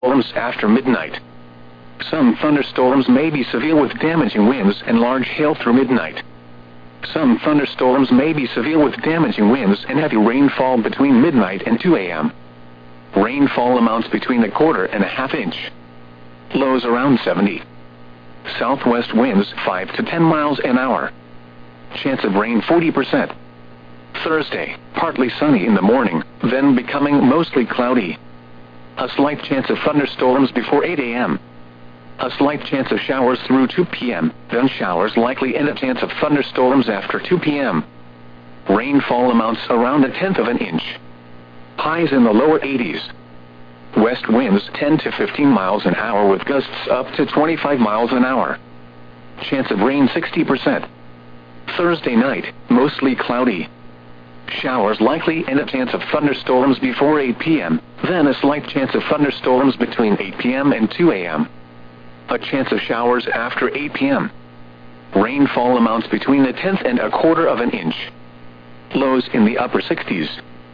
thunderstorms after midnight. Some thunderstorms may be severe with damaging winds and large hail through midnight. Some thunderstorms may be severe with damaging winds and heavy rainfall between midnight and 2 a.m. Rainfall amounts between 1/4 and 1/2 inch. Lows around 70. Southwest winds 5 to 10 miles an hour. Chance of rain 40%. Thursday, partly sunny in the morning, then becoming mostly cloudy. A slight chance of thunderstorms before 8 a.m. A slight chance of showers through 2 p.m., then showers likely and a chance of thunderstorms after 2 p.m. Rainfall amounts around 1/10 of an inch. Highs in the lower 80s. West winds 10 to 15 miles an hour with gusts up to 25 miles an hour. Chance of rain 60%. Thursday night, mostly cloudy. Showers likely and a chance of thunderstorms before 8 p.m., then a slight chance of thunderstorms between 8 p.m. and 2 a.m. A chance of showers after 8 p.m. Rainfall amounts between 1/10 and 1/4 of an inch. Lows in the upper 60s.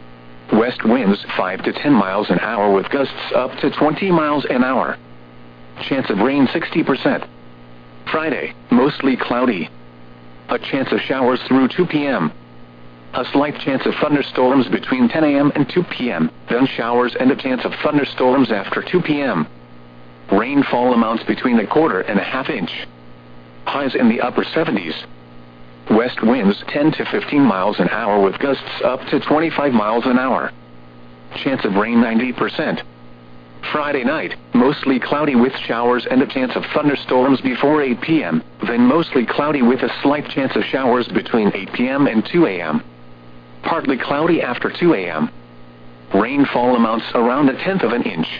West winds 5 to 10 miles an hour with gusts up to 20 miles an hour. Chance of rain 60%. Friday, mostly cloudy. A chance of showers through 2 p.m. A slight chance of thunderstorms between 10 a.m. and 2 p.m., then showers and a chance of thunderstorms after 2 p.m. Rainfall amounts between 1/4 and 1/2 inch. Highs in the upper 70s. West winds 10 to 15 miles an hour with gusts up to 25 miles an hour. Chance of rain 90%. Friday night, mostly cloudy with showers and a chance of thunderstorms before 8 p.m., then mostly cloudy with a slight chance of showers between 8 p.m. and 2 a.m. Partly cloudy after 2 a.m. Rainfall amounts around 1/10 of an inch.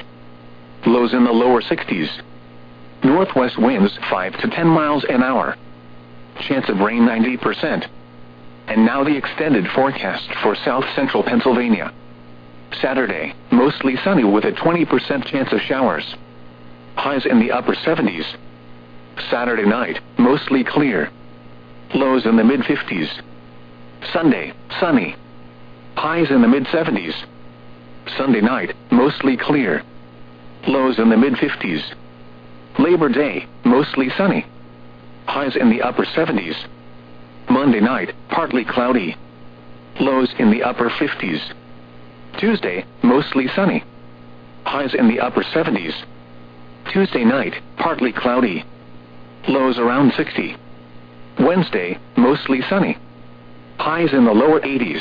Lows in the lower 60s. Northwest winds 5 to 10 miles an hour. Chance of rain 90%. And now the extended forecast for south central Pennsylvania. Saturday, mostly sunny with a 20% chance of showers. Highs in the upper 70s. Saturday night, mostly clear. Lows in the mid-50s. Sunday, sunny. Highs in the mid-70s. Sunday night, mostly clear. Lows in the mid-50s. Labor Day, mostly sunny. Highs in the upper 70s. Monday night, partly cloudy. Lows in the upper 50s. Tuesday, mostly sunny. Highs in the upper 70s. Tuesday night, partly cloudy. Lows around 60. Wednesday, mostly sunny. Highs in the lower 80s.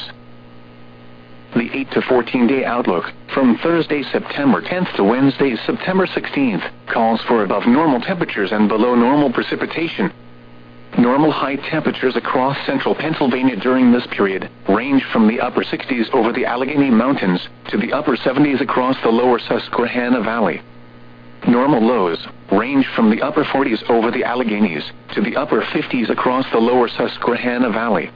The 8 to 14-day outlook, from Thursday, September 10th to Wednesday, September 16th, calls for above normal temperatures and below normal precipitation. Normal high temperatures across central Pennsylvania during this period range from the upper 60s over the Allegheny Mountains to the upper 70s across the lower Susquehanna Valley. Normal lows range from the upper 40s over the Alleghenies to the upper 50s across the lower Susquehanna Valley.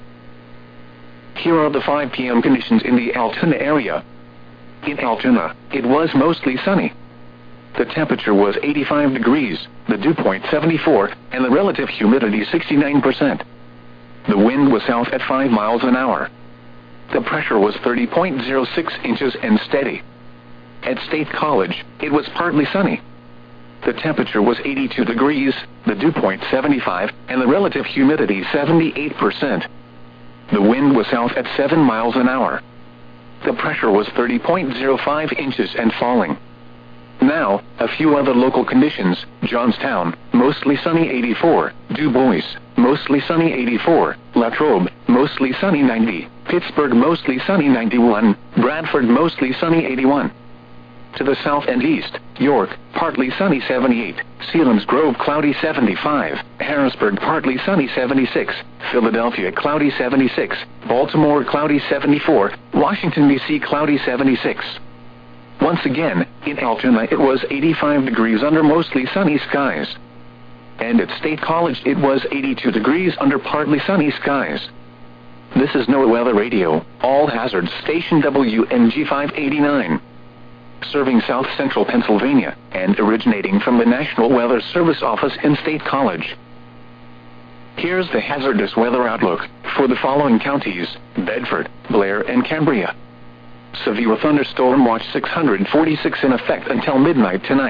Here are the 5 p.m. conditions in the Altoona area. In Altoona, it was mostly sunny. The temperature was 85 degrees, the dew point 74, and the relative humidity 69%. The wind was south at 5 miles an hour. The pressure was 30.06 inches and steady. At State College, it was partly sunny. The temperature was 82 degrees, the dew point 75, and the relative humidity 78%. The wind was south at 7 miles an hour. The pressure was 30.05 inches and falling. Now, a few other local conditions. Johnstown, mostly sunny 84. Du Bois, mostly sunny 84. Latrobe, mostly sunny 90. Pittsburgh, mostly sunny 91. Bradford, mostly sunny 81. To the south and east, York, partly sunny 78. Selinsgrove, cloudy 75. Harrisburg, partly sunny 76. Philadelphia, cloudy 76. Baltimore, cloudy 74. Washington, D.C., cloudy 76. Once again, in Altoona it was 85 degrees under mostly sunny skies. And at State College it was 82 degrees under partly sunny skies. This is NOAA Weather Radio, all hazards station WNG 589. Serving south central Pennsylvania, and originating from the National Weather Service office in State College. Here's the hazardous weather outlook for the following counties: Bedford, Blair, and Cambria. Severe thunderstorm watch 646 in effect until midnight tonight.